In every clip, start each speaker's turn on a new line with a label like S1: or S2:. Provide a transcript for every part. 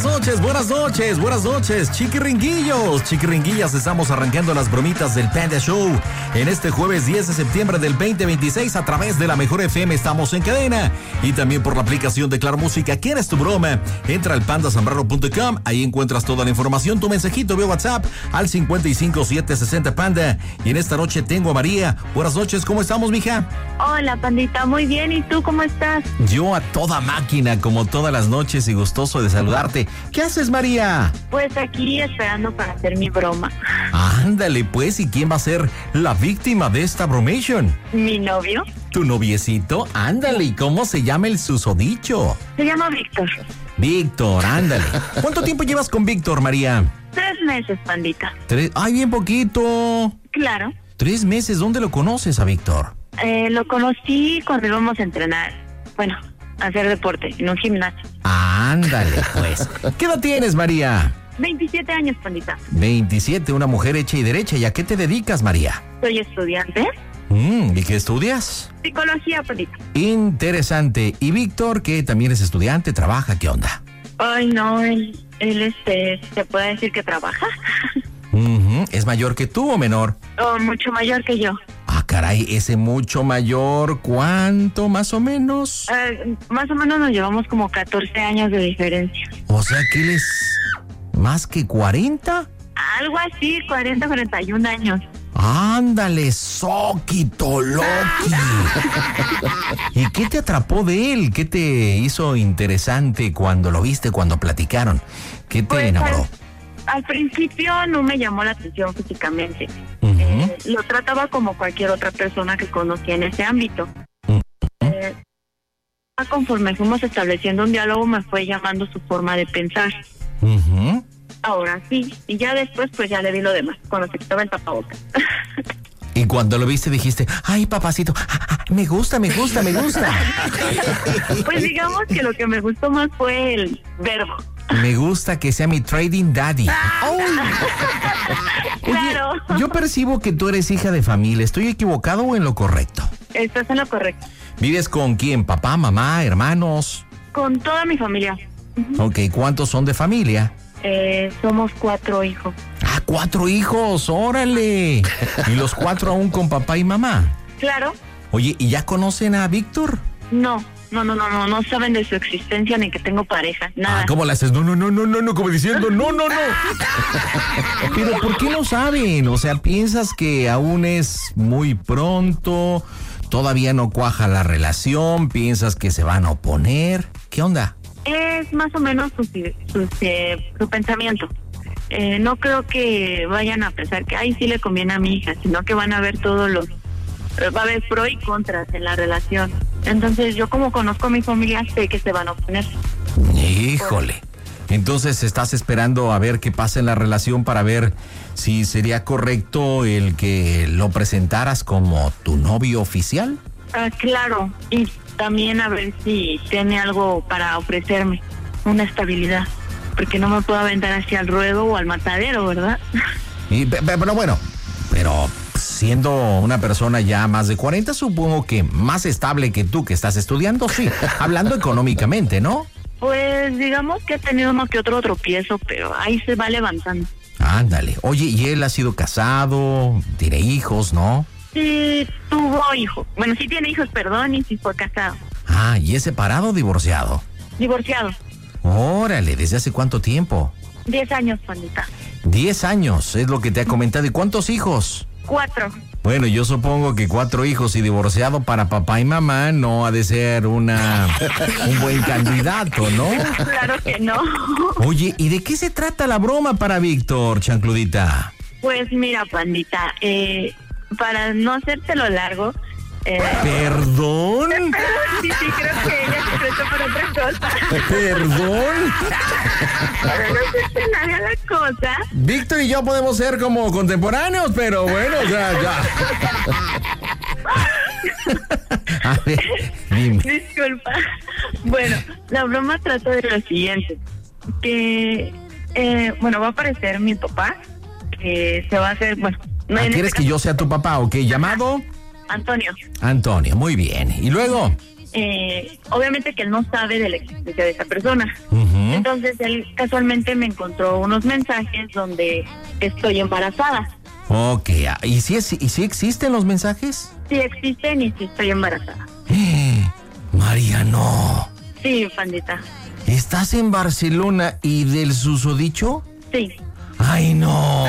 S1: buenas noches, chiquiringuillos, chiquiringuillas, estamos arrancando las bromitas del Panda Show en este jueves 10 de septiembre del 2026 a través de la Mejor FM, estamos en cadena y también por la aplicación de Claro Música. ¿Quieres tu broma? Entra al pandazambrano.com, ahí encuentras toda la información, tu mensajito vía WhatsApp al 55760 Panda. Y en esta noche tengo a María. Buenas noches, ¿cómo estamos, mija?
S2: Hola, Pandita, muy bien, ¿y tú cómo estás?
S1: Yo a toda máquina, como todas las noches, y gustoso de saludarte. ¿Qué haces, María?
S2: Pues aquí esperando para hacer mi broma.
S1: Ándale, pues, ¿y quién va a ser la víctima de esta bromation?
S2: ¿Mi novio?
S1: ¿Tu noviecito? Ándale, ¿y cómo se llama el susodicho?
S2: Se llama Víctor.
S1: Víctor, ándale. ¿Cuánto tiempo llevas con Víctor, María?
S2: 3 meses, Pandita.
S1: 3, ay, bien poquito.
S2: Claro.
S1: 3 meses, ¿dónde lo conoces a Víctor?
S2: Lo conocí cuando íbamos a entrenar. Bueno, a hacer deporte en un gimnasio.
S1: Ándale, pues. ¿Qué edad tienes, María?
S2: 27 años, Pandita.
S1: 27, una mujer hecha y derecha. ¿Y a qué te dedicas, María?
S2: Soy estudiante.
S1: ¿Y qué estudias?
S2: Psicología, Pandita.
S1: Interesante. ¿Y Víctor, que también es estudiante, trabaja? ¿Qué onda?
S2: Ay, no, él se puede decir que trabaja.
S1: ¿Es mayor que tú o menor?
S2: Oh, mucho mayor que yo.
S1: Ah, caray, ese mucho mayor, ¿cuánto más o menos?
S2: Más o menos nos llevamos como 14 años de diferencia.
S1: O sea que él es más que 40.
S2: Algo así, 40, 41 años.
S1: Ándale, Soquito Loki. ¿Y qué te atrapó de él? ¿Qué te hizo interesante cuando lo viste, cuando platicaron? ¿Qué te enamoró?
S2: Al principio no me llamó la atención físicamente. Lo trataba como cualquier otra persona que conocía en ese ámbito. Conforme fuimos estableciendo un diálogo, me fue llamando su forma de pensar. Ahora sí, y ya después pues ya le vi lo demás, cuando se quitaba el tapabocas.
S1: Y cuando lo viste dijiste, ay, papacito, me gusta.
S2: Pues digamos que lo que me gustó más fue el verbo.
S1: Me gusta que sea mi trading daddy.
S2: Claro.
S1: Oye, yo percibo que tú eres hija de familia. ¿Estoy equivocado o en lo correcto?
S2: Estás en lo correcto.
S1: ¿Vives con quién? ¿Papá, mamá, hermanos?
S2: Con toda mi familia.
S1: Ok, ¿cuántos son de familia?
S2: Somos 4 hijos.
S1: 4 hijos, órale. ¿Y los 4 aún con papá y mamá?
S2: Claro.
S1: Oye, ¿y ya conocen a Víctor?
S2: No saben de su existencia ni que tengo pareja, nada.
S1: ¿Cómo le haces? No, como diciendo, no. Pero ¿por qué no saben? O sea, ¿piensas que aún es muy pronto? ¿Todavía no cuaja la relación? ¿Piensas que se van a oponer? ¿Qué onda?
S2: Es más o menos su pensamiento. No creo que vayan a pensar que, ay, sí le conviene a mi hija, sino que van a ver va a haber pro y contras en la relación. Entonces yo, como conozco a mi familia, sé que se van a oponer.
S1: Híjole. Entonces estás esperando a ver qué pasa en la relación para ver si sería correcto el que lo presentaras como tu novio oficial.
S2: Claro, y también a ver si tiene algo para ofrecerme, una estabilidad, porque no me puedo aventar hacia el ruedo o al matadero, ¿verdad?
S1: Pero siendo una persona ya más de 40, supongo que más estable que tú que estás estudiando, sí, hablando económicamente, ¿no?
S2: Pues digamos que ha tenido uno que otro tropiezo, pero ahí se va levantando.
S1: Ándale. Oye, ¿y él ha sido casado? ¿Tiene hijos, no?
S2: Sí, tuvo hijos. Bueno, sí tiene hijos, perdón, y sí fue casado.
S1: ¿Y es separado o divorciado?
S2: Divorciado.
S1: Órale, ¿desde hace cuánto tiempo?
S2: 10 años, Pandita.
S1: 10 años, es lo que te ha comentado. ¿Y cuántos hijos?
S2: 4.
S1: Bueno, yo supongo que 4 hijos y divorciado para papá y mamá no ha de ser un buen candidato, ¿no?
S2: Claro que no.
S1: Oye, ¿y de qué se trata la broma para Víctor, chancludita?
S2: Pues mira, Pandita, para no hacértelo largo...
S1: ¿Perdón?
S2: Sí, creo que ella se prestó por otra cosa.
S1: ¿Perdón?
S2: Pero no se te larga la cosa.
S1: Víctor y yo podemos ser como contemporáneos, pero bueno, ya. A ver, dime.
S2: Disculpa. Bueno, la broma trata de lo siguiente. Que, va a aparecer mi papá, que se va a hacer,
S1: ¿Quieres que yo sea tu papá o qué? ¿Llamado?
S2: Antonio,
S1: muy bien. ¿Y luego?
S2: Obviamente que él no sabe de la existencia de esa persona. Entonces él casualmente me encontró unos mensajes donde estoy embarazada.
S1: Ok, ¿y si existen los mensajes?
S2: Sí existen y sí estoy embarazada.
S1: María, no.
S2: Sí, pandita.
S1: ¿Estás en Barcelona y del susodicho?
S2: Sí.
S1: ¡Ay, no!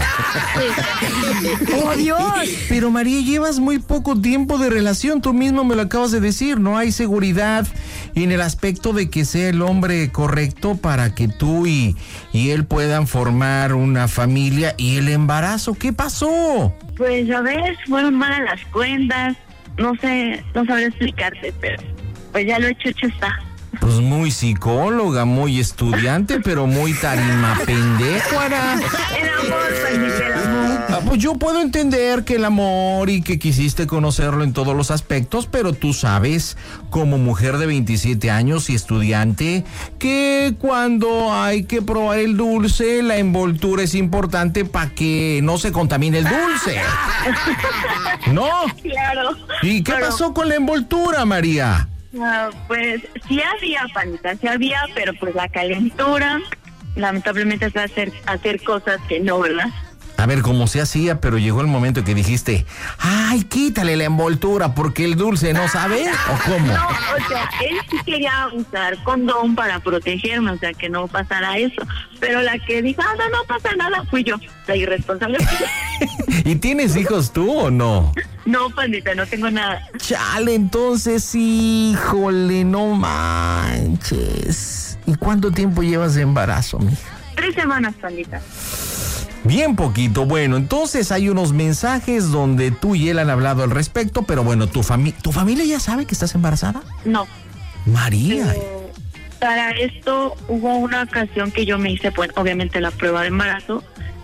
S2: Sí.
S1: ¡Oh, Dios! Pero María, llevas muy poco tiempo de relación, tú mismo me lo acabas de decir, no hay seguridad en el aspecto de que sea el hombre correcto para que tú y él puedan formar una familia. ¿Y el embarazo qué pasó?
S2: Pues ya ves, fueron malas las cuentas, no sé, no sabré explicarte, pero pues ya lo hecho está.
S1: Pues muy psicóloga, muy estudiante, pero muy tarima pendejuara.
S2: El amor, pandita, el amor.
S1: Pues yo puedo entender que el amor y que quisiste conocerlo en todos los aspectos, pero tú sabes, como mujer de 27 años y estudiante, que cuando hay que probar el dulce, la envoltura es importante para que no se contamine el dulce. ¿No?
S2: Claro.
S1: ¿Y qué pasó con la envoltura, María?
S2: Pues sí había, pandita, sí había, pero pues la calentura, lamentablemente es hacer cosas que no, ¿verdad?
S1: A ver, como se hacía, pero llegó el momento que dijiste, ¡ay, quítale la envoltura porque el dulce no sabe! ¿O cómo?
S2: No, o sea, él sí quería usar condón para protegerme, o sea, que no pasara eso. Pero la que dijo, no pasa nada, fui yo. La irresponsable fui yo.
S1: ¿Y tienes hijos tú o no?
S2: No, pandita, no tengo nada.
S1: Chale, entonces, híjole, no manches. ¿Y cuánto tiempo llevas de embarazo, mija?
S2: 3 semanas, pandita.
S1: Bien poquito. Bueno, entonces hay unos mensajes donde tú y él han hablado al respecto, pero bueno, ¿tu familia ya sabe que estás embarazada?
S2: No.
S1: María.
S2: Para esto hubo una ocasión que yo me hice, pues, obviamente la prueba de embarazo,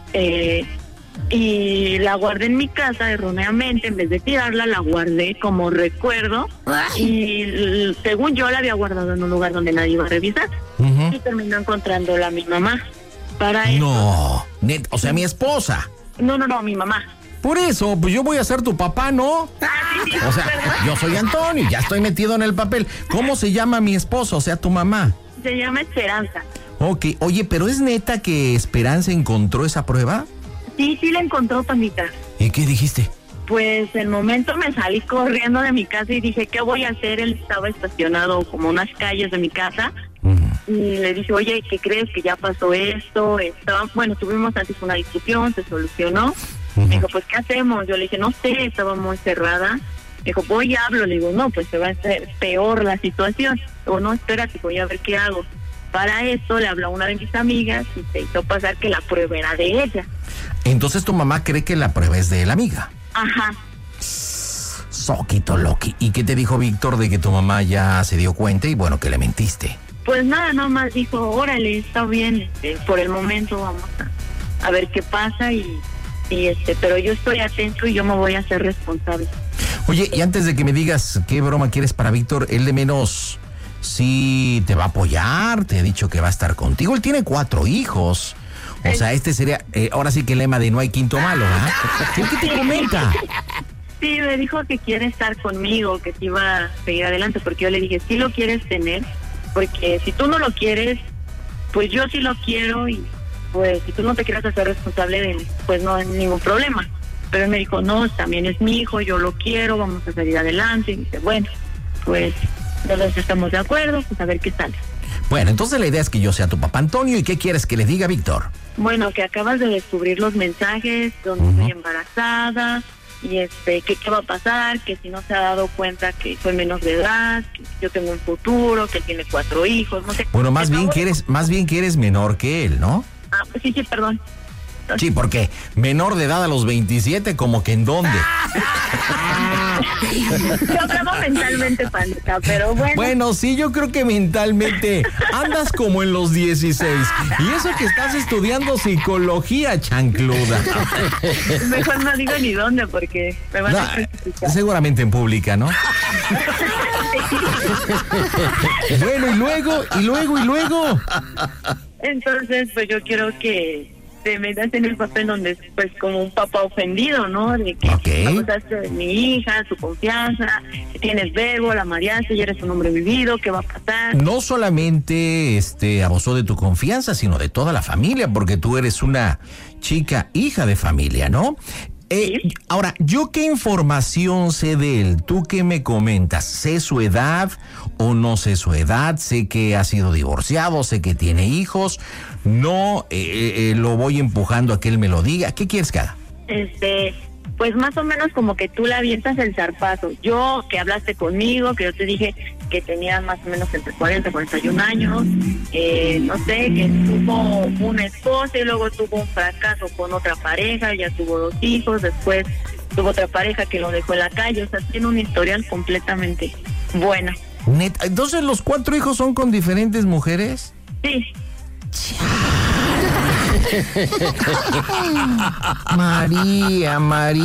S2: y la guardé en mi casa erróneamente, en vez de tirarla, la guardé como recuerdo, y según yo la había guardado en un lugar donde nadie iba a revisar, y terminó encontrándola mi mamá. Para
S1: No, o sea, mi esposa.
S2: No, mi mamá.
S1: Por eso, pues yo voy a ser tu papá, ¿no?
S2: Sí,
S1: o sea,
S2: ¿verdad?
S1: Yo soy Antonio, ya estoy metido en el papel. ¿Cómo se llama mi esposa, o sea, tu mamá?
S2: Se llama Esperanza.
S1: Ok, oye, ¿pero es neta que Esperanza encontró esa prueba?
S2: Sí la encontró, pandita.
S1: ¿Y qué dijiste?
S2: Pues el momento me salí corriendo de mi casa y dije, ¿qué voy a hacer? Él estaba estacionado como unas calles de mi casa. Y le dije, oye, ¿qué crees? Que ya pasó esto. Tuvimos antes una discusión, se solucionó. Me dijo, pues, ¿qué hacemos? Yo le dije, no sé, estaba muy cerrada. Me dijo, voy y hablo. Le digo, no, pues se va a hacer peor la situación. Digo, no, espérate, voy a ver qué hago. Para eso le habló a una de mis amigas y se hizo pasar que la prueba era de ella.
S1: Entonces tu mamá cree que la prueba es de la amiga.
S2: Ajá.
S1: Soquito Loki. ¿Y qué te dijo Víctor de que tu mamá ya se dio cuenta y bueno, que le mentiste?
S2: Pues nada, nomás dijo, órale, está bien, por el momento vamos a ver qué pasa pero yo estoy atento y yo me voy a hacer responsable.
S1: Oye, y antes de que me digas qué broma quieres para Víctor, él de menos sí te va a apoyar, te ha dicho que va a estar contigo, él tiene 4 hijos. O sea, este sería, ahora sí que el lema de no hay quinto malo, ¿verdad? ¿Qué te comenta?
S2: Sí, me dijo que quiere estar conmigo, que te iba a seguir adelante, porque yo le dije, sí lo quieres tener, porque si tú no lo quieres, pues yo sí lo quiero, y pues si tú no te quieres hacer responsable de él, pues no hay ningún problema. Pero él me dijo, no, también es mi hijo, yo lo quiero, vamos a salir adelante. Y dice, bueno, pues todos estamos de acuerdo, pues a ver qué sale.
S1: Bueno, entonces la idea es que yo sea tu papá Antonio. ¿Y qué quieres que le diga a Víctor?
S2: Bueno, que acabas de descubrir los mensajes donde estoy embarazada y que qué va a pasar, que si no se ha dado cuenta que soy menor de edad, que yo tengo un futuro, que tiene 4 hijos, no sé.
S1: Bueno, más bien que eres menor que él, ¿no?
S2: Sí, perdón.
S1: Sí, porque menor de edad a los 27, como que ¿en dónde?
S2: Yo hablaba mentalmente, pandita, pero bueno.
S1: Bueno, sí, yo creo que mentalmente andas como en los 16. Y eso que estás estudiando psicología, chancluda.
S2: Mejor no digo ni dónde porque me van a criticar.
S1: Seguramente en pública, ¿no? Bueno, y luego.
S2: Entonces, pues yo quiero que te metas en el papel donde pues como un papá ofendido, ¿no? De que abusaste de mi hija, su confianza, que tienes verbo, la mareaste, ya eres un hombre vivido, ¿qué va a pasar?
S1: No solamente abusó de tu confianza, sino de toda la familia, porque tú eres una chica hija de familia, ¿no?
S2: ¿Sí?
S1: Ahora, ¿yo qué información sé de él? ¿Tú qué me comentas? ¿Sé su edad o no sé su edad? Sé que ha sido divorciado, sé que tiene hijos. No lo voy empujando a que él me lo diga. ¿Qué quieres que haga?
S2: Pues más o menos como que tú le avientas el zarpazo. Yo, que hablaste conmigo, que yo te dije que tenía más o menos entre 40 y 41 años, no sé, que tuvo una esposa y luego tuvo un fracaso con otra pareja, ya tuvo 2 hijos, después tuvo otra pareja que lo dejó en la calle, o sea, tiene un historial completamente bueno.
S1: Entonces, ¿los 4 hijos son con diferentes mujeres?
S2: Sí.
S1: María.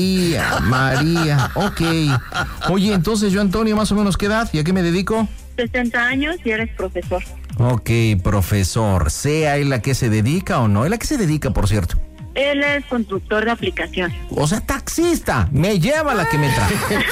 S1: Ok. Oye, entonces yo, Antonio, más o menos, ¿qué edad y a qué me dedico?
S2: 60 años y eres profesor.
S1: Ok, profesor. ¿Sea él a qué se dedica o no? ¿Él a qué se dedica, por cierto?
S2: Él es constructor de aplicación.
S1: O sea, taxista. Me lleva la que me trae.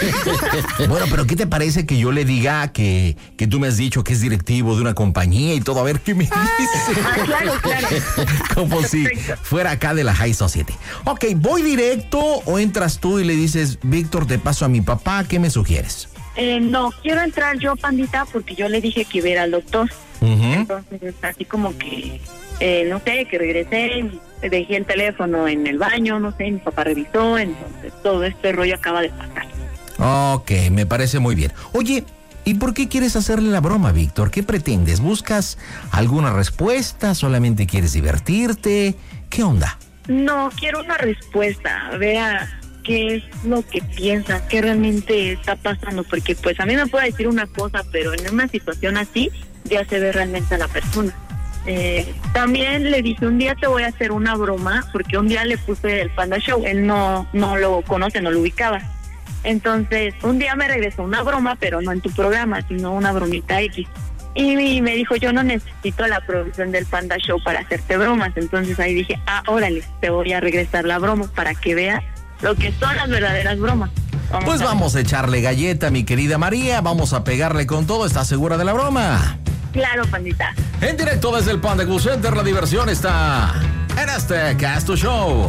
S1: Bueno, pero ¿qué te parece que yo le diga que tú me has dicho que es directivo de una compañía y todo? A ver qué me dice.
S2: Claro.
S1: Como si fuera acá de la High Society. Ok, ¿voy directo o entras tú y le dices, Víctor, te paso a mi papá? ¿Qué me sugieres?
S2: No, quiero entrar yo, pandita, porque yo le dije que iba a ir al doctor. Entonces, así como que, no sé, que regresé, dejé el teléfono en el baño, no sé, mi papá revisó, entonces todo este rollo acaba de pasar.
S1: Ok, me parece muy bien. Oye, ¿y por qué quieres hacerle la broma, Víctor? ¿Qué pretendes? ¿Buscas alguna respuesta? ¿Solamente quieres divertirte? ¿Qué onda?
S2: No, quiero una respuesta, vea qué es lo que piensa, qué realmente está pasando, porque pues a mí me puede decir una cosa, pero en una situación así ya se ve realmente a la persona. También le dije, un día te voy a hacer una broma, porque un día le puse el Panda Show, él no lo conoce, no lo ubicaba. Entonces, un día me regresó una broma, pero no en tu programa, sino una bromita X. Y me dijo, yo no necesito la producción del Panda Show para hacerte bromas. Entonces ahí dije, órale, te voy a regresar la broma para que veas lo que son las verdaderas bromas.
S1: Vamos a echarle galleta, mi querida María, vamos a pegarle con todo. ¿Estás segura de la broma?
S2: Claro, pandita.
S1: En directo desde el Panda Cool Center, la diversión está en este Casto Show.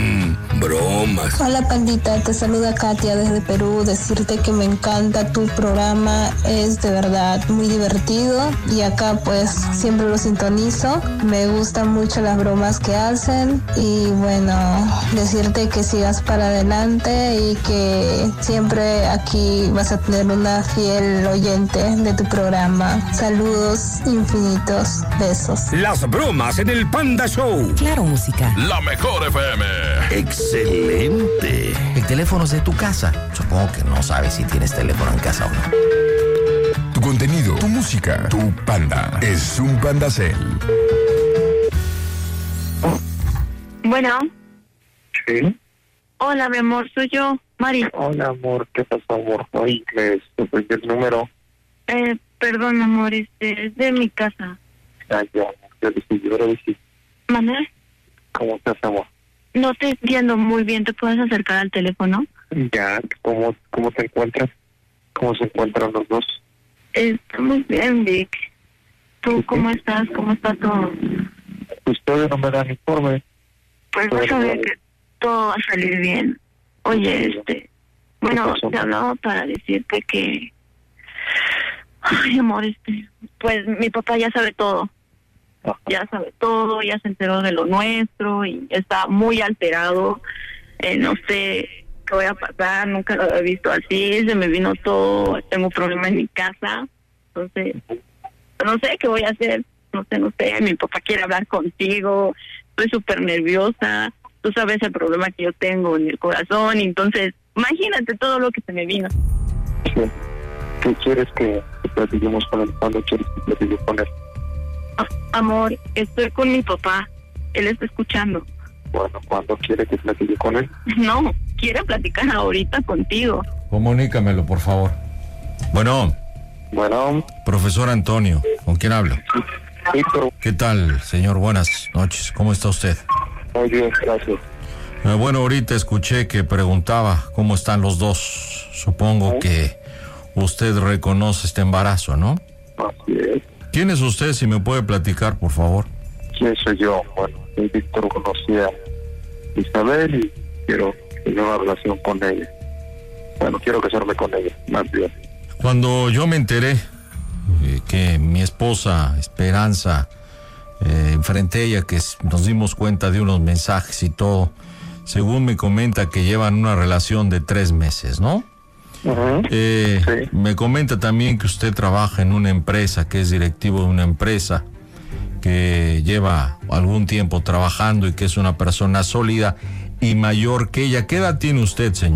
S3: Bromas.
S4: Hola, pandita, te saluda Katia desde Perú. Decirte que me encanta tu programa, es de verdad muy divertido y acá pues siempre lo sintonizo. Me gustan mucho las bromas que hacen y bueno, decirte que sigas para adelante y que siempre aquí vas a tener una fiel oyente de tu programa. Saludos infinitos, besos.
S3: Las bromas en el Panda Show.
S5: Claro, música.
S3: La mejor FM. Excelente.
S1: El teléfono es de tu casa. Supongo que no sabes si tienes teléfono en casa o no.
S3: Tu contenido, tu música, tu Panda. Es un Panda Cell.
S2: Bueno.
S6: Sí.
S2: Hola, mi amor, soy yo, Mari.
S6: Hola, amor, ¿qué pasó, amor? Oye, te pedí el número.
S2: Perdón, amor, es de mi casa.
S6: Ya decidí, ahora decidí.
S2: ¿Manuel?
S6: ¿Cómo estás, amor?
S2: No te entiendo muy bien, ¿te puedes acercar al teléfono?
S6: Ya, ¿cómo te encuentras? ¿Cómo se encuentran los dos?
S2: Estamos bien, Vic. ¿Tú cómo estás? ¿Cómo está todo?
S6: Pues todavía no me dan informe.
S2: Pues vas a ver que todo va a salir bien. Oye, bueno, te hablaba para decirte que... Ay, amor, pues mi papá ya sabe todo. Ya sabe todo, ya se enteró de lo nuestro y está muy alterado. No sé qué voy a pasar, nunca lo había visto así, se me vino todo, tengo problemas en mi casa. Entonces, no sé qué voy a hacer, no sé, mi papá quiere hablar contigo, estoy súper nerviosa, tú sabes el problema que yo tengo en el corazón, y entonces, imagínate todo lo que se me vino.
S6: Sí. ¿Qué quieres que platiquemos con él? ¿Cuándo quieres que platiquemos con él?
S2: Amor, estoy con mi papá, él está escuchando.
S6: Bueno, ¿cuándo quiere que platique con él?
S2: No, quiere platicar ahorita contigo.
S1: Comunícamelo, por favor. Bueno, profesor Antonio, ¿con quién hablo?
S6: Víctor.
S1: ¿Qué tal, señor? Buenas noches, ¿cómo está usted?
S6: Muy bien, gracias.
S1: Bueno, ahorita escuché que preguntaba cómo están los dos. Supongo que usted reconoce este embarazo, ¿no?
S6: Así es.
S1: ¿Quién es usted, si me puede platicar, por favor?
S6: ¿Quién soy yo? Bueno, soy Víctor, conocí a Isabel y quiero tener una relación con ella. Bueno, quiero casarme con ella, más bien.
S1: Cuando yo me enteré que mi esposa, Esperanza, enfrente a ella, que nos dimos cuenta de unos mensajes y todo, según me comenta que llevan una relación de 3 meses, ¿no?
S6: Sí.
S1: Me comenta también que usted trabaja en una empresa, que es directivo de una empresa, que lleva algún tiempo trabajando y que es una persona sólida y mayor que ella. ¿Qué edad tiene usted, señor?